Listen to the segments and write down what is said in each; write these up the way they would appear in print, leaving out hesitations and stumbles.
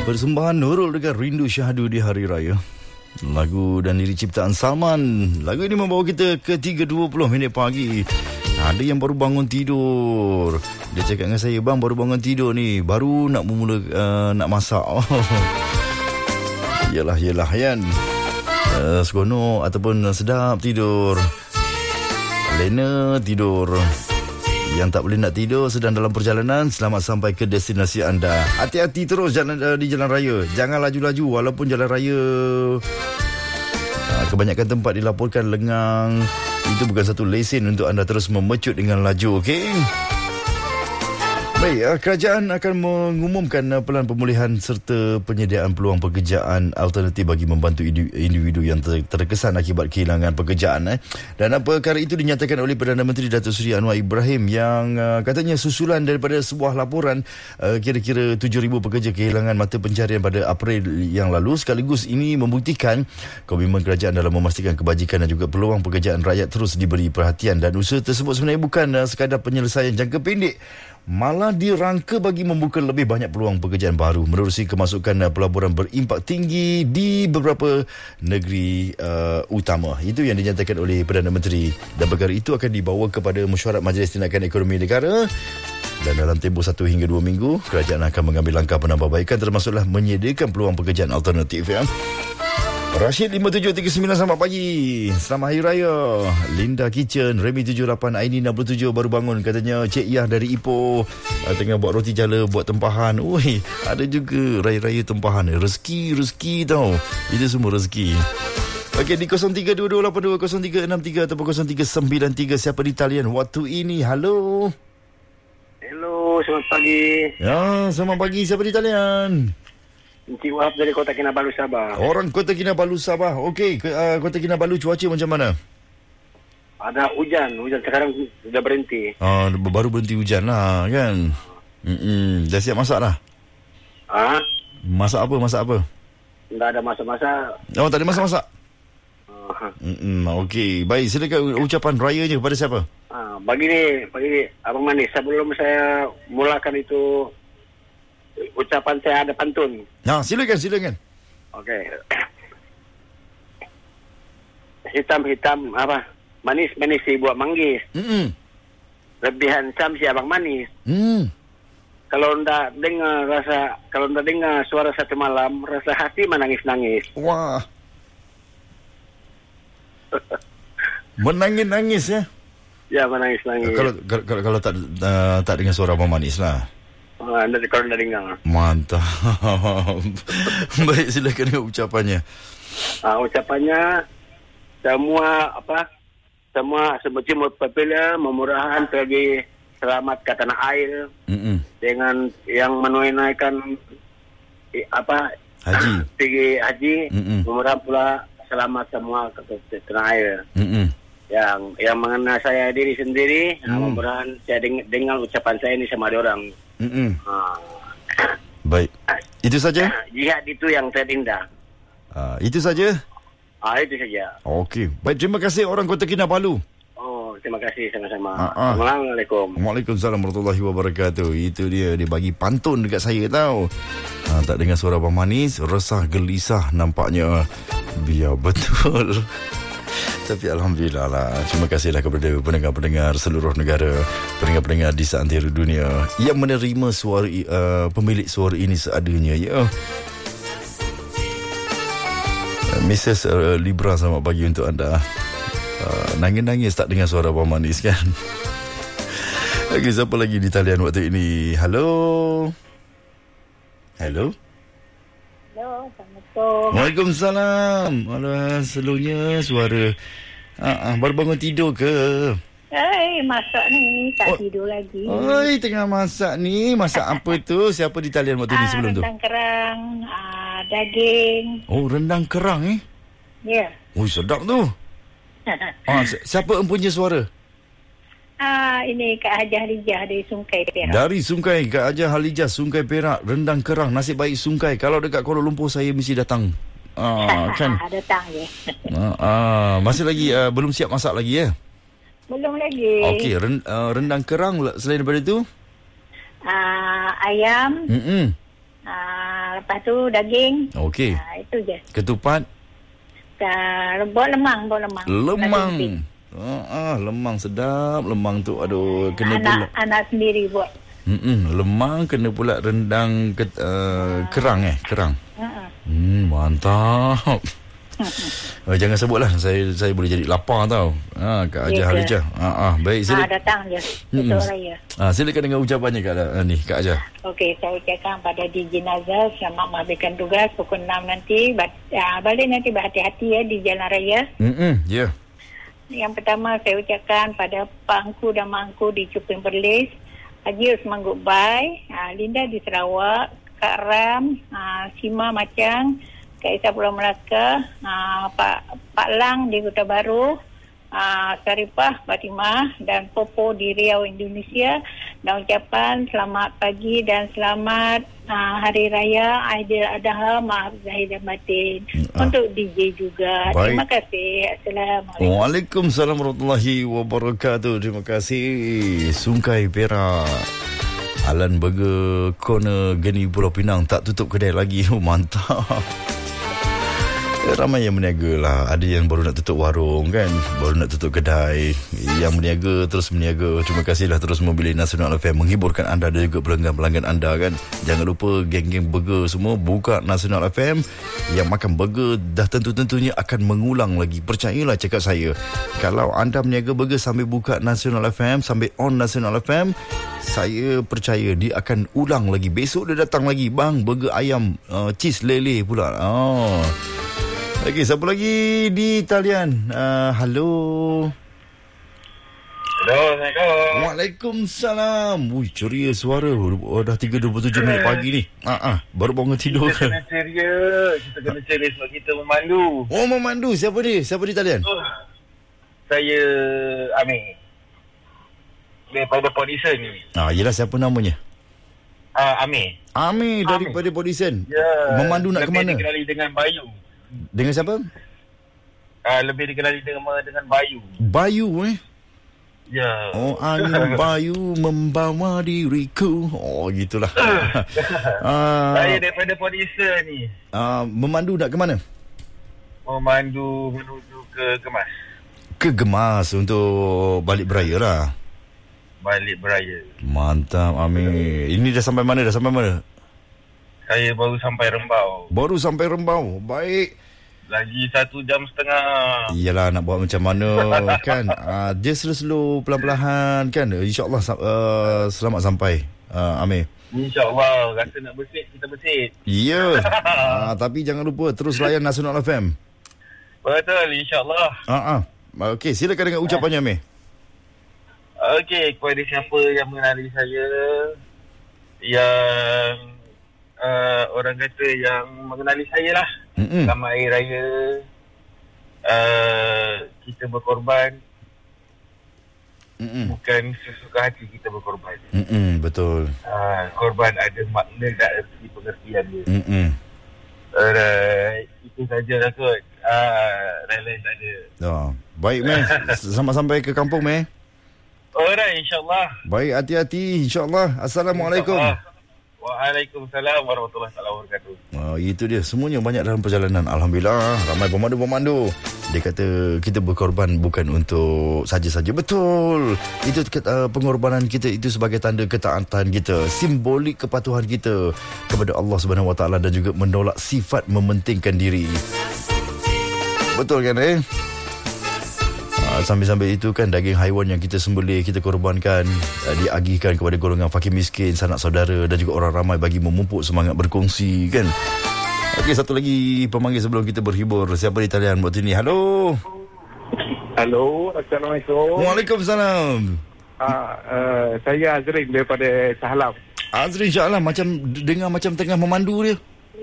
Persembahan Nurul dengan Rindu Syahdu di Hari Raya. Lagu dan lirik ciptaan Salman. Lagu ini membawa kita ke 3.20 minit pagi. Ada yang baru bangun tidur. Dia cakap dengan saya, bang baru bangun tidur ni, baru nak memula nak masak. Yelah kan. Seronok ataupun sedap tidur. Lena tidur. Yang tak boleh nak tidur sedang dalam perjalanan, selamat sampai ke destinasi anda. Hati-hati terus di jalan raya. Jangan laju-laju walaupun jalan raya kebanyakan tempat dilaporkan lengang. Itu bukan satu lesen untuk anda terus memecut dengan laju, okey? Baik, kerajaan akan mengumumkan pelan pemulihan serta penyediaan peluang pekerjaan alternatif bagi membantu individu yang terkesan akibat kehilangan pekerjaan. Dan perkara itu dinyatakan oleh Perdana Menteri Datuk Seri Anwar Ibrahim yang katanya susulan daripada sebuah laporan kira-kira 7,000 pekerja kehilangan mata pencarian pada April yang lalu. Sekaligus ini membuktikan komitmen kerajaan dalam memastikan kebajikan dan juga peluang pekerjaan rakyat terus diberi perhatian. Dan usaha tersebut sebenarnya bukan sekadar penyelesaian jangka pendek, malah dirangka bagi membuka lebih banyak peluang pekerjaan baru menerusi kemasukan pelaburan berimpak tinggi di beberapa negeri utama. Itu yang dinyatakan oleh Perdana Menteri, dan perkara itu akan dibawa kepada mesyuarat Majlis Tindakan Ekonomi Negara. Dan dalam tempoh 1 hingga 2 minggu, kerajaan akan mengambil langkah penambahbaikan, termasuklah menyediakan peluang pekerjaan alternatif, ya. Rashid 5739, selamat pagi. Selamat Hari Raya. Linda Kitchen, Remy 78, Aini 67 baru bangun. Katanya Cik Yah dari Ipoh tengah buat roti jala, buat tempahan. Ui, ada juga raya-raya tempahan. Rezeki tau. Itu semua rezeki. Okey, di 0322820363 ataupun 0393. Siapa di talian waktu ini? Halo. Hello, selamat pagi. Ya, selamat pagi. Siapa di talian? Encik Wahab dari Kota Kinabalu, Sabah. Orang Kota Kinabalu, Sabah. Okey, Kota Kinabalu cuaca macam mana? Ada hujan sekarang sudah berhenti. Baru berhenti hujan lah kan. Dah siap masak dah? Masak apa? Tak ada masak-masak. Oh, tak ada masak-masak? Okey, baik, silakan ucapan raya je kepada siapa? Pagi ni Abang Manis, sebelum saya mulakan itu ucapan, saya ada pantun. Silakan. Okey. Hitam apa? Manis si buah manggis. Lebih handsome si Abang Manis. Kalau ndak dengar suara satu malam, rasa hati menangis-nangis. Wah. Menangis-nangis ya? Ya, menangis-nangis. Kalau tak dengar suara Abang Manis lah. Kalau dah dengar. Mantap. Baik, silakan dengan ucapannya. Ucapannya semua popular memurahan pergi selamat ke tanah air dengan yang menunaikan haji. Pergi haji, memurahan pula selamat semua ke tanah air. Yang mengenai saya diri sendiri, memurahan saya dengar ucapan saya ini sama ada orang. Baik, itu saja. Jihad itu yang terindah. Itu saja. Itu saja. Okey, baik, terima kasih orang Kota Kinabalu. Terima kasih sama-sama. Assalamualaikum. Waalaikumsalam warahmatullahi wabarakatuh. Itu dia bagi pantun dekat saya tau. Tak dengar suara Abang Manis, resah gelisah nampaknya. Biar betul. Tapi Alhamdulillah lah. Terima kasihlah kepada pendengar-pendengar seluruh negara, pendengar-pendengar di seantero dunia yang menerima suara pemilik suara ini seadanya, ya. Mrs. Libra, selamat pagi untuk anda. Nangis-nangis tak dengar suara Abang Manis kan? Okey, siapa lagi di talian waktu ini? Halo. Assalamualaikum. Waalaikumsalam. Alah, selalunya suara baru bangun tidur ke? Masak ni, tak tidur lagi. Tengah masak ni. Masak apa tu? Siapa di talian waktu ni sebelum tu? Rendang kerang, daging. Rendang kerang Ya. Sedap tu. Siapa empunya suara? Ini Kak Hajah Halijah dari Sungai Perak. Dari Sungai, Kak Hajah Halijah, Sungai Perak. Rendang kerang, nasib baik Sungai. Kalau dekat Kuala Lumpur, saya mesti datang. Kan? Datang je. Masih lagi belum siap masak lagi ya? Belum lagi. Okey, rendang kerang selain daripada itu? Ayam, Lepas tu daging. Okey. Itu je. Ketupat? Buat lemang. Lemang. Lemang sedap. Lemang tu aduh kena pula. Anak sendiri buat. Lemang kena pula rendang kerang. Mantap. Jangan sebutlah, saya boleh jadi lapar tau. Kak Ajah Halijah. Baik, sila. Datang je besok raya. Silakan dengan ucapannya Kak Ajah. Okey, saya ucapkan pada DJ Nazar selamat menghabiskan tugas pukul 6 nanti. Balik nanti berhati-hati ya di jalan raya. Ya. Yang pertama saya ucapkan pada Pak Angku dan Mak Angku di Cuping Perlis, Haji Usman Goodbye, Linda di Sarawak, Kak Ram, Sima Macang, Kak Isa Pulau Melaka, Pak Lang di Kota Baru, Saripah Fatimah dan Popo di Riau, Indonesia. Dan ucapan selamat pagi dan selamat Hari Raya Aidiladha, maaf zahir dan batin. Untuk DJ juga. Baik. Terima kasih. Assalamualaikum. Waalaikumsalam warahmatullahi wabarakatuh. Terima kasih. Sungkai Perak, Alan Burger Corner Geni Pulau Pinang tak tutup kedai lagi. Mantap. Ramai yang berniaga lah. Ada yang baru nak tutup warung kan, baru nak tutup kedai. Yang berniaga terus berniaga. Terima kasihlah terus memilih Nasional FM, menghiburkan anda dan juga pelanggan-pelanggan anda kan. Jangan lupa geng-geng burger semua buka Nasional FM. Yang makan burger dah tentu-tentunya akan mengulang lagi. Percayalah cakap saya, kalau anda berniaga burger sambil buka Nasional FM, sambil on Nasional FM, saya percaya dia akan ulang lagi. Besok dia datang lagi, bang, burger ayam cheese lele pula. Okey, siapa lagi di talian? Halo. Assalamualaikum. Waalaikumsalam. Ceria suara. Dah 3:27 minit pagi ni. Baru bangun tidur ke? Kita kena ceria sebab kita memandu. Oh, memandu. Siapa dia? Siapa di talian? Saya Amir. Daripada Podison ni. Yelah, siapa namanya? Amir. Amir daripada Podison. Ya. Memandu nak ke mana? Lebih dikenali dengan Bayu. Dengan siapa? Lebih dikenali dengan Bayu. Bayu Ya. Oh, angin Bayu membawa diriku. Oh, gitulah. Saya daripada Podison ni. Memandu nak ke mana? Memandu menuju ke Gemas. Ke Gemas untuk balik beraya lah. Balik beraya. Mantap, Amir. Ini dah sampai mana? Saya baru sampai Rembau. Baik. Lagi 1.5 jam. Iyalah, nak buat macam mana kan. Dia slow-slow, pelan-pelan kan. InsyaAllah selamat sampai, Amir. InsyaAllah. Rasa nak bersih, kita bersih. Ya. Tapi jangan lupa terus layan Nasional FM. Betul, insyaAllah. Okey, silakan dengan ucapannya, Amir. Okey, kepada siapa yang mengenali saya, yang orang kata yang mengenali saya lah, selamat Hari Raya. Kita berkorban, bukan sesuka hati kita berkorban. Betul. Korban ada makna dan erti pengertian dia. Itu sajalah kot. Lain-lain tak ada. Baik, Meh. Selamat sampai ke kampung, Meh. Alright, insyaAllah. Baik, hati-hati, insyaAllah. Assalamualaikum. Waalaikumsalam warahmatullahi wabarakatuh. Itu dia, semuanya banyak dalam perjalanan. Alhamdulillah, ramai pemandu. Dia kata kita berkorban bukan untuk saja-saja. Betul. Itu pengorbanan kita itu sebagai tanda ketaatan kita, simbolik kepatuhan kita kepada Allah Subhanahu Wa Taala dan juga menolak sifat mementingkan diri. Betul kan, Sambil-sambil itu kan daging haiwan yang kita sembelih, kita korbankan, diagihkan kepada golongan fakir miskin, sanak saudara dan juga orang ramai bagi memupuk semangat berkongsi kan. Okey, satu lagi pemanggil sebelum kita berhibur. Siapa di talian waktu ini? Halo. Assalamualaikum. Waalaikumsalam. Saya Azrin daripada Shah Alam. Azrin Shah Alam, macam dengar macam tengah memandu dia.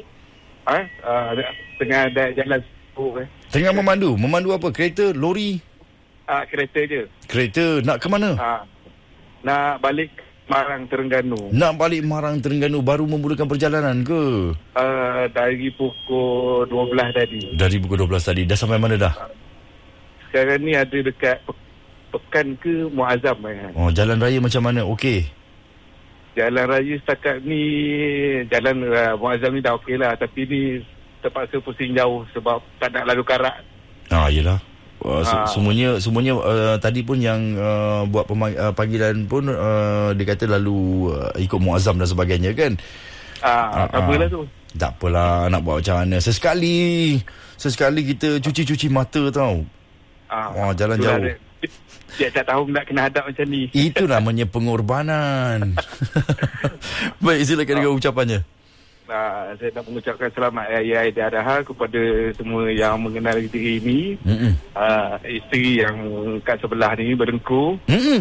Tengah ada jalan Tengah memandu. Memandu apa? Kereta, lori? Kereta je. Kereta nak ke mana? Nak balik Marang Terengganu. Nak balik Marang Terengganu, baru memulakan perjalanan ke? Dari pukul 12 tadi. Dari pukul 12 tadi. Dah sampai mana dah? Sekarang ni ada dekat Pekan ke Muazzam. Oh, jalan raya macam mana? Okey. Jalan raya setakat ni, jalan Muazzam ni dah okey lah. Tapi ni terpaksa pusing jauh sebab tak nak lalu karat. Yelah. Semuanya tadi pun yang buat panggilan pun dia kata lalu ikut Muazzam dan sebagainya kan. Tak apalah tu. Tak apalah, nak buat macam mana. Sesekali kita cuci mata tau. Jalan jauh. Tiap tahun nak kena hadap macam ni. Itu namanya pengorbanan. Baik, silakan dengan ucapannya. Saya nak mengucapkan selamat Hari Raya Aidiladha kepada semua yang mengenal diri ini. Isteri yang kat sebelah ni berdengkur.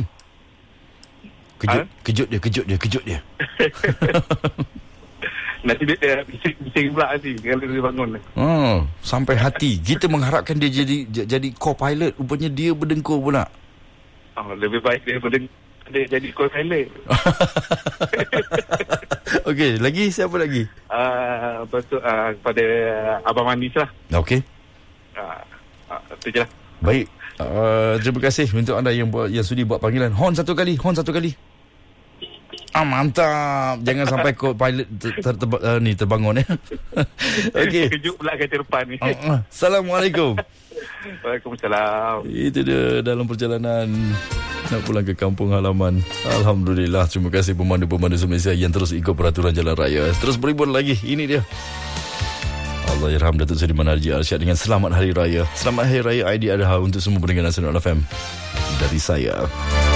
Kejut dia. Nanti dia bising pula nanti kalau dia bangun. Sampai hati. Kita mengharapkan dia jadi co-pilot. Rupanya dia berdengkur pula. Lebih baik dia jadi co-pilot. Okey, lagi siapa lagi? Lepas tu kepada Abang Manis lah. Okey. Itu je lah. Baik. Terima kasih untuk anda yang sudi buat panggilan. Horn satu kali. Mantap. Jangan sampai co-pilot terbangun ya. Okey. Kejut pula kereta depan ni. Assalamualaikum. Waalaikumsalam. Itu dia dalam perjalanan nak pulang ke kampung halaman. Alhamdulillah. Terima kasih pemandu-pemandu Malaysia yang terus ikut peraturan jalan raya. Terus beribun lagi. Ini dia. Allahyarham Datuk Seri Haji Arsyad dengan selamat hari raya. Selamat hari raya Aidiladha untuk semua pendengar Nasional FM dari saya.